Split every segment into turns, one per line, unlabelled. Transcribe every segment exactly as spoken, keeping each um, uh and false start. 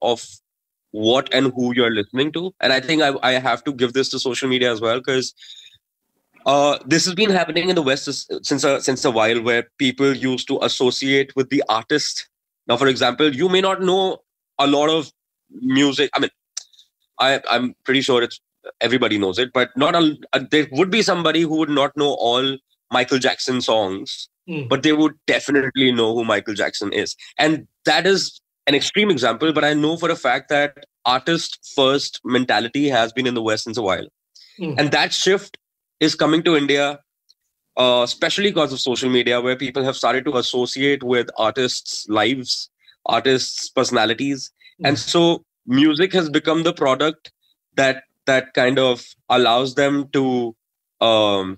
of what and who you're listening to. And I think I, I have to give this to social media as well, because uh, this has been happening in the West s- since a, since a while, where people used to associate with the artist. Now, for example, you may not know a lot of music. I mean, I, I'm pretty sure it's everybody knows it, but not a, uh, there would be somebody who would not know all Michael Jackson songs,
Mm.
but they would definitely know who Michael Jackson is. And that is an extreme example, but I know for a fact that artist first mentality has been in the West since a while.
Mm.
And that shift is coming to India, uh, especially because of social media, where people have started to associate with artists' lives, artists' personalities. And
Mm.
so music has become the product that that kind of allows them to um,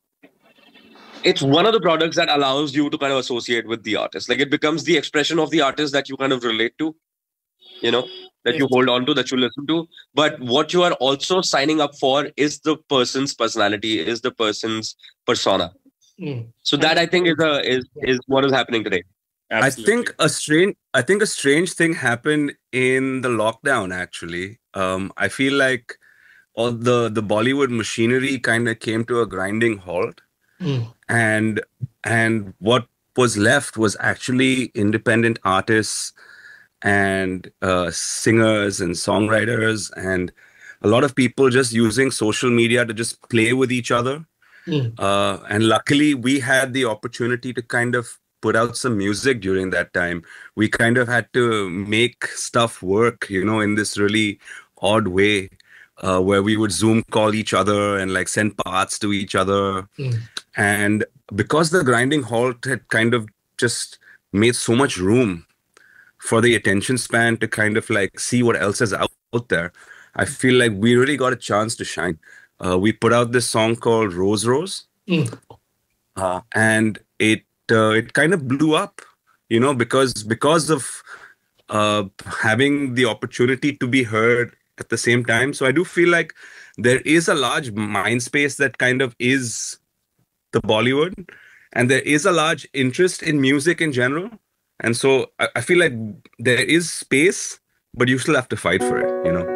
it's one of the products that allows you to kind of associate with the artist. Like, it becomes the expression of the artist that you kind of relate to, you know, that
Yes.
you hold on to, that you listen to. But what you are also signing up for is the person's personality, is the person's persona.
Mm.
So that, I think, is a is is what is happening today.
I
Absolutely.
think a strange I think a strange thing happened in the lockdown actually. Um, I feel like all the the Bollywood machinery kind of came to a grinding halt,
Mm.
and and what was left was actually independent artists and uh, singers and songwriters and a lot of people just using social media to just play with each other.
Mm.
Uh, and luckily, we had the opportunity to kind of put out some music during that time. We kind of had to make stuff work, you know, in this really odd way, uh, where we would Zoom call each other and like send parts to each other.
Mm.
And because the grinding halt had kind of just made so much room for the attention span to kind of like see what else is out, out there, I feel like we really got a chance to shine. Uh, we put out this song called Rose Rose,
Mm.
uh, and it uh, it kind of blew up, you know, because because of uh, having the opportunity to be heard at the same time. So I do feel like there is a large mind space that kind of is the Bollywood, and there is a large interest in music in general. And so I, I feel like there is space, but you still have to fight for it, you know.